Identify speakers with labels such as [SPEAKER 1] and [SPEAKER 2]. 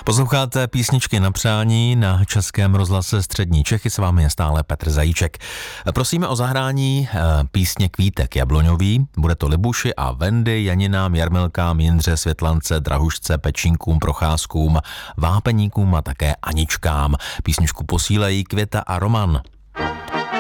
[SPEAKER 1] Posloucháte písničky na přání na Českém rozhlase Střední Čechy, s vámi je stále Petr Zajíček. Prosíme o zahrání písně Kvítek Jabloňový, bude to Libuši a Vendy, Janinám, Jarmilkám, Jindře, Světlance, Drahušce, Pečínkům, Procházkům, Vápeníkům a také Aničkám. Písničku posílají Květa a Roman.